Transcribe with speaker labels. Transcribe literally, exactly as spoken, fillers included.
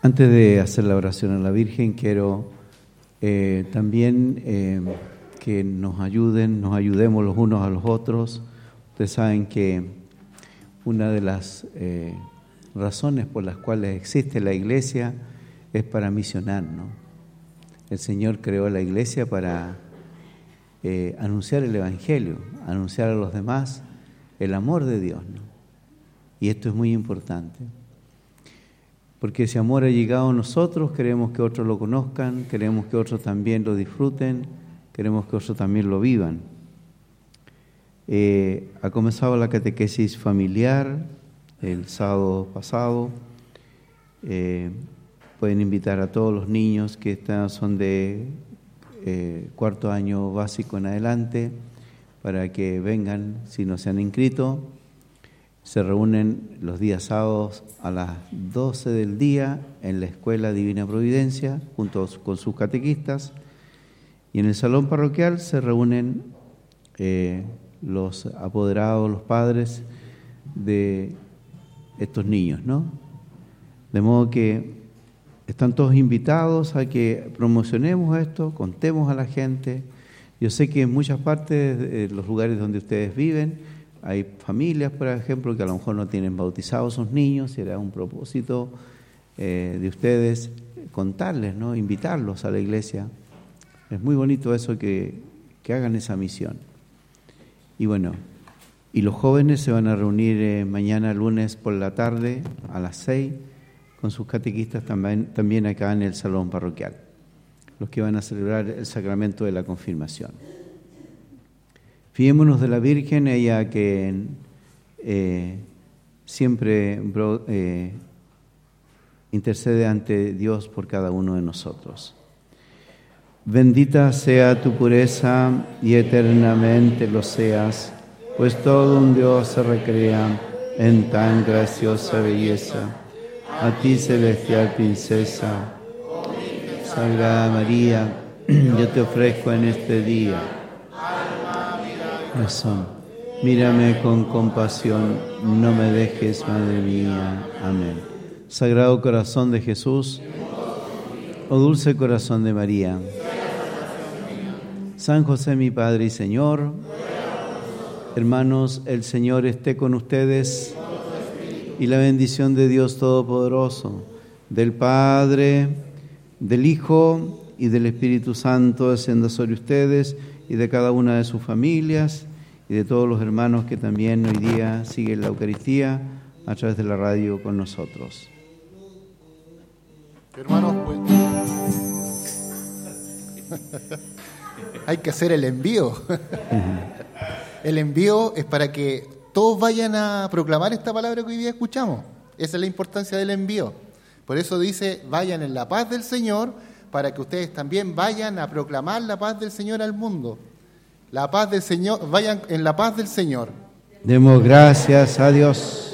Speaker 1: Antes de hacer la oración a la Virgen, quiero eh, también eh, que nos ayuden, nos ayudemos los unos a los otros. Ustedes saben que una de las eh, razones por las cuales existe la iglesia es para misionar, ¿no? El Señor creó la iglesia para eh, anunciar el Evangelio, anunciar a los demás el amor de Dios, ¿no? Y esto es muy importante. Porque ese amor ha llegado a nosotros, queremos que otros lo conozcan, queremos que otros también lo disfruten, queremos que otros también lo vivan. Eh, ha comenzado la catequesis familiar el sábado pasado. Eh, pueden invitar a todos los niños que están, son de eh, cuarto año básico en adelante para que vengan si no se han inscrito. Se reúnen los días sábados a las doce del día en la Escuela Divina Providencia junto con sus catequistas, y en el salón parroquial se reúnen eh, los apoderados, los padres de estos niños, ¿no? De modo que están todos invitados a que promocionemos esto, contemos a la gente. Yo sé que en muchas partes de los lugares donde ustedes viven hay familias, por ejemplo, que a lo mejor no tienen bautizados sus niños. Será un propósito eh, de ustedes contarles, ¿no? Invitarlos a la iglesia. Es muy bonito eso, que, que hagan esa misión. Y bueno, y los jóvenes se van a reunir eh, mañana lunes por la tarde a las seis con sus catequistas también, también acá en el salón parroquial, los que van a celebrar el sacramento de la confirmación. Fiémonos de la Virgen, ella que eh, siempre eh, intercede ante Dios por cada uno de nosotros. Bendita sea tu pureza y eternamente lo seas, pues todo un Dios se recrea en tan graciosa belleza. A ti, celestial princesa, Sagrada María, yo te ofrezco en este día razón. Mírame con compasión, no me dejes, Madre mía. Amén. Sagrado Corazón de Jesús, oh dulce corazón de María, San José, mi Padre y Señor, hermanos, el Señor esté con ustedes, y la bendición de Dios Todopoderoso, del Padre, del Hijo y del Espíritu Santo descienda sobre ustedes y de cada una de sus familias y de todos los hermanos que también hoy día siguen la Eucaristía a través de la radio con nosotros.
Speaker 2: Hermanos, pues, hay que hacer el envío. El envío es para que todos vayan a proclamar esta palabra que hoy día escuchamos. Esa es la importancia del envío. Por eso dice, vayan en la paz del Señor, para que ustedes también vayan a proclamar la paz del Señor al mundo. La paz del Señor, vayan en la paz del Señor.
Speaker 1: Demos gracias a Dios.